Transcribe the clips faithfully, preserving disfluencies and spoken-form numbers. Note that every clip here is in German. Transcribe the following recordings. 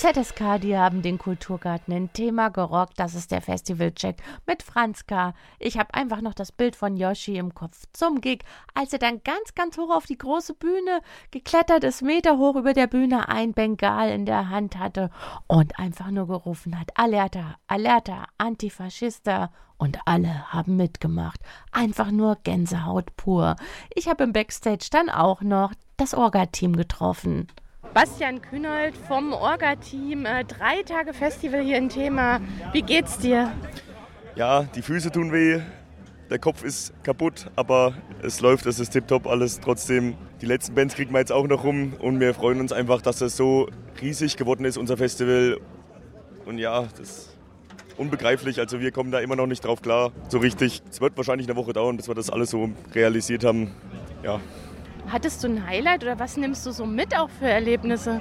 Z S K, die haben den Kulturgarten in Thema gerockt. Das ist der Festivalcheck mit Franz K. Ich habe einfach noch das Bild von Yoshi im Kopf zum Gig, als er dann ganz, ganz hoch auf die große Bühne geklettert ist, Meter hoch über der Bühne, ein Bengal in der Hand hatte und einfach nur gerufen hat: Alerta, Alerta, Antifaschista. Und alle haben mitgemacht. Einfach nur Gänsehaut pur. Ich habe im Backstage dann auch noch das Orga-Team getroffen. Bastian Kühnold vom Orga-Team, äh, drei Tage Festival hier in Thema. Wie geht's dir? Ja, die Füße tun weh, der Kopf ist kaputt, aber es läuft, es ist tipptopp alles. Trotzdem, die letzten Bands kriegen wir jetzt auch noch rum und wir freuen uns einfach, dass das so riesig geworden ist, unser Festival. Und ja, das ist unbegreiflich, also wir kommen da immer noch nicht drauf klar, so richtig. Es wird wahrscheinlich eine Woche dauern, bis wir das alles so realisiert haben, ja. Hattest du ein Highlight oder was nimmst du so mit auch für Erlebnisse?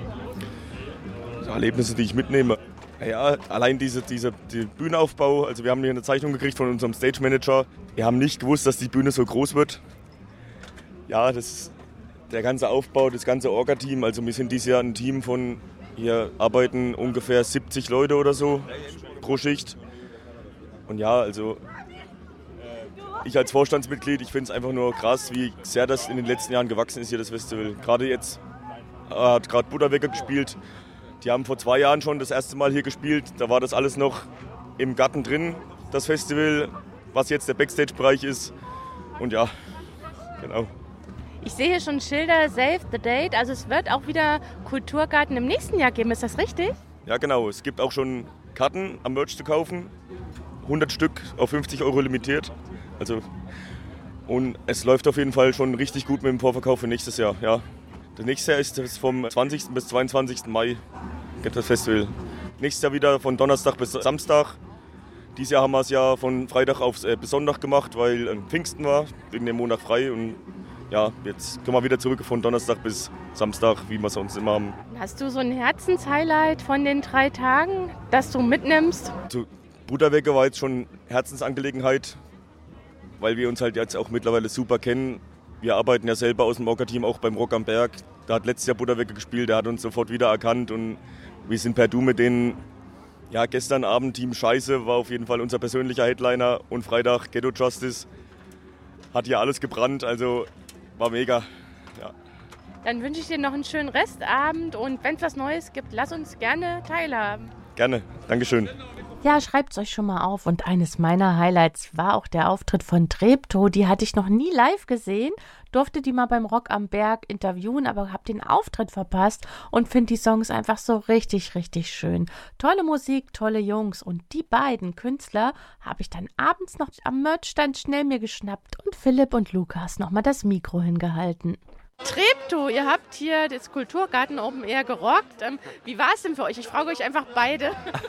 Ja, Erlebnisse, die ich mitnehme. Ja, allein diese, diese die Bühnenaufbau. Also wir haben hier eine Zeichnung gekriegt von unserem Stage Manager. Wir haben nicht gewusst, dass die Bühne so groß wird. Ja, das der ganze Aufbau, das ganze Orga-Team. Also wir sind dieses Jahr ein Team von, hier arbeiten ungefähr siebzig Leute oder so pro Schicht. Und ja, also ich als Vorstandsmitglied, ich finde es einfach nur krass, wie sehr das in den letzten Jahren gewachsen ist hier, das Festival. Gerade jetzt äh, hat gerade Butterwecker gespielt. Die haben vor zwei Jahren schon das erste Mal hier gespielt. Da war das alles noch im Garten drin, das Festival, was jetzt der Backstage-Bereich ist. Und ja, genau. Ich sehe hier schon Schilder, Save the Date. Also es wird auch wieder Kulturgarten im nächsten Jahr geben, ist das richtig? Ja, genau. Es gibt auch schon Karten am Merch zu kaufen. hundert Stück auf fünfzig Euro limitiert. Also, und es läuft auf jeden Fall schon richtig gut mit dem Vorverkauf für nächstes Jahr. Ja. Das nächste Jahr ist es vom zwanzigsten bis zweiundzwanzigsten Mai gibt das Festival. Nächstes Jahr wieder von Donnerstag bis Samstag. Dieses Jahr haben wir es ja von Freitag auf äh, bis Sonntag gemacht, weil äh, Pfingsten war, wegen dem Monat frei. Und ja, jetzt kommen wir wieder zurück von Donnerstag bis Samstag, wie wir es sonst immer haben. Hast du so ein Herzenshighlight von den drei Tagen, das du mitnimmst? Also, Butterwecker war jetzt schon Herzensangelegenheit, weil wir uns halt jetzt auch mittlerweile super kennen. Wir arbeiten ja selber aus dem Orga-Team auch beim Rock am Berg. Da hat letztes Jahr Butterwecker gespielt, der hat uns sofort wieder erkannt und wir sind per Du mit denen. Ja, gestern Abend Team Scheiße war auf jeden Fall unser persönlicher Headliner und Freitag Ghetto Justice. Hat hier alles gebrannt, also war mega. Ja. Dann wünsche ich dir noch einen schönen Restabend und wenn es was Neues gibt, lass uns gerne teilhaben. Gerne, Dankeschön. Ja, schreibt's euch schon mal auf. Und eines meiner Highlights war auch der Auftritt von Treptow. Die hatte ich noch nie live gesehen, durfte die mal beim Rock am Berg interviewen, aber habe den Auftritt verpasst und finde die Songs einfach so richtig, richtig schön. Tolle Musik, tolle Jungs. Und die beiden Künstler habe ich dann abends noch am Merchstand schnell mir geschnappt und Philipp und Lukas nochmal das Mikro hingehalten. Treptow, ihr habt hier das Kulturgarten Open Air gerockt. Ähm, wie war es denn für euch? Ich frage euch einfach beide.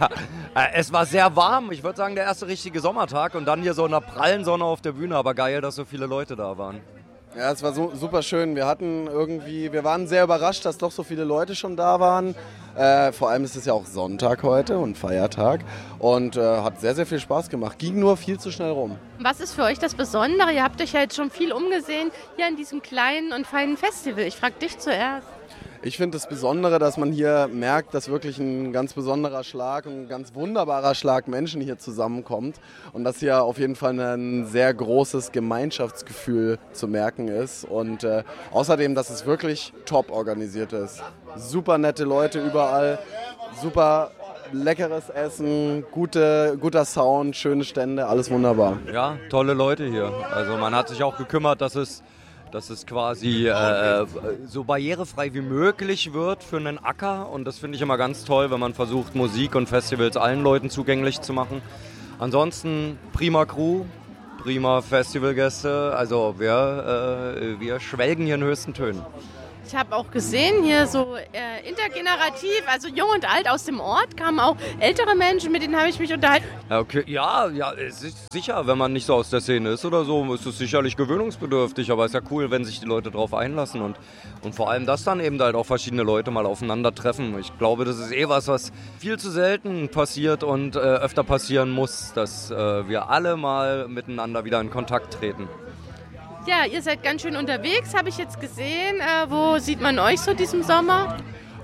Es war sehr warm. Ich würde sagen, der erste richtige Sommertag und dann hier so in der prallen Sonne auf der Bühne. Aber geil, dass so viele Leute da waren. Ja, es war so, super schön. Wir hatten irgendwie, wir waren sehr überrascht, dass doch so viele Leute schon da waren. Äh, vor allem ist es ja auch Sonntag heute und Feiertag und äh, hat sehr, sehr viel Spaß gemacht. Ging nur viel zu schnell rum. Was ist für euch das Besondere? Ihr habt euch ja jetzt schon viel umgesehen hier an diesem kleinen und feinen Festival. Ich frage dich zuerst. Ich finde das Besondere, dass man hier merkt, dass wirklich ein ganz besonderer Schlag und ein ganz wunderbarer Schlag Menschen hier zusammenkommt und dass hier auf jeden Fall ein sehr großes Gemeinschaftsgefühl zu merken ist und äh, außerdem, dass es wirklich top organisiert ist. Super nette Leute überall, super leckeres Essen, gute, guter Sound, schöne Stände, alles wunderbar. Ja, tolle Leute hier. Also man hat sich auch gekümmert, dass es dass es quasi äh, so barrierefrei wie möglich wird für einen Acker. Und das finde ich immer ganz toll, wenn man versucht, Musik und Festivals allen Leuten zugänglich zu machen. Ansonsten prima Crew, prima Festivalgäste. Also wir, äh, wir schwelgen hier in höchsten Tönen. Ich habe auch gesehen, hier so äh, intergenerativ, also jung und alt aus dem Ort, kamen auch ältere Menschen, mit denen habe ich mich unterhalten. Okay, ja, ja, es ist sicher, wenn man nicht so aus der Szene ist oder so, ist es sicherlich gewöhnungsbedürftig, aber es ist ja cool, wenn sich die Leute drauf einlassen und, und vor allem, dass dann eben halt auch verschiedene Leute mal aufeinandertreffen. Ich glaube, das ist eh was, was viel zu selten passiert und äh, öfter passieren muss, dass äh, wir alle mal miteinander wieder in Kontakt treten. Ja, ihr seid ganz schön unterwegs, habe ich jetzt gesehen. Äh, wo sieht man euch so diesem Sommer?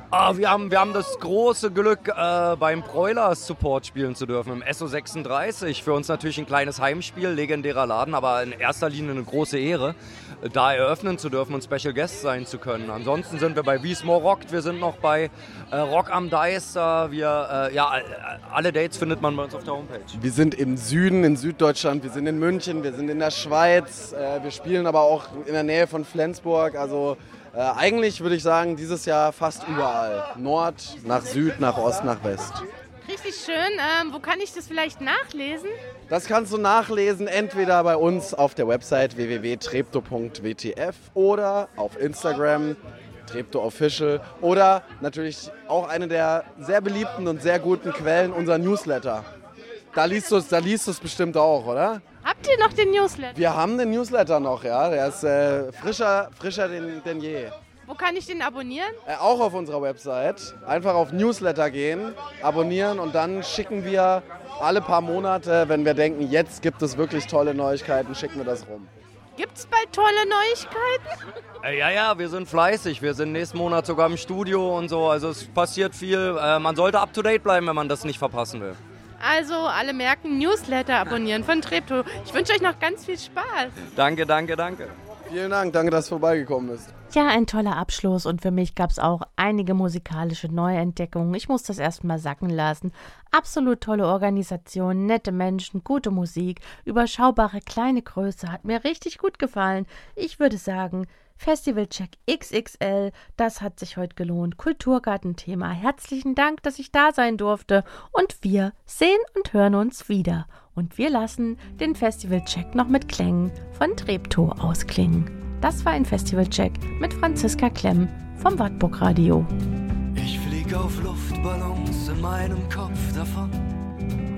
Ah, wir, haben, wir haben das große Glück, äh, beim Broilers Support spielen zu dürfen, im S O sechsunddreißig. Für uns natürlich ein kleines Heimspiel, legendärer Laden, aber in erster Linie eine große Ehre, da eröffnen zu dürfen und Special Guest sein zu können. Ansonsten sind wir bei Wiesmoor Rockt, wir sind noch bei äh, Rock am Deister. Wir, äh, ja, alle Dates findet man bei uns auf der Homepage. Wir sind im Süden, in Süddeutschland, wir sind in München, wir sind in der Schweiz, äh, wir spielen aber auch in der Nähe von Flensburg, also Äh, eigentlich würde ich sagen, dieses Jahr fast überall. Nord nach Süd, nach Ost, nach West. Richtig schön. Ähm, wo kann ich das vielleicht nachlesen? Das kannst du nachlesen, entweder bei uns auf der Website w w w punkt treptow punkt w t f oder auf Instagram Treptow Official oder natürlich auch eine der sehr beliebten und sehr guten Quellen, unser Newsletter. Da liest du es, da liest du es bestimmt auch, oder? Habt ihr noch den Newsletter? Wir haben den Newsletter noch, ja. Der ist äh, frischer, frischer denn, denn je. Wo kann ich den abonnieren? Äh, auch auf unserer Website. Einfach auf Newsletter gehen, abonnieren und dann schicken wir alle paar Monate, wenn wir denken, jetzt gibt es wirklich tolle Neuigkeiten, schicken wir das rum. Gibt's bald tolle Neuigkeiten? Äh, ja, ja, wir sind fleißig. Wir sind nächsten Monat sogar im Studio und so. Also es passiert viel. Äh, man sollte up to date bleiben, wenn man das nicht verpassen will. Also alle merken, Newsletter abonnieren von Treptow. Ich wünsche euch noch ganz viel Spaß. Danke, danke, danke. Vielen Dank, danke, dass du vorbeigekommen bist. Ja, ein toller Abschluss und für mich gab es auch einige musikalische Neuentdeckungen. Ich muss das erstmal sacken lassen. Absolut tolle Organisation, nette Menschen, gute Musik, überschaubare kleine Größe, hat mir richtig gut gefallen. Ich würde sagen, Festivalcheck X X L, das hat sich heute gelohnt. Kulturgarten-Thema. Herzlichen Dank, dass ich da sein durfte. Und wir sehen und hören uns wieder. Und wir lassen den Festivalcheck noch mit Klängen von Treptow ausklingen. Das war ein Festivalcheck mit Franziska Klemm vom Wartburg Radio. Ich flieg auf Luftballons in meinem Kopf davon.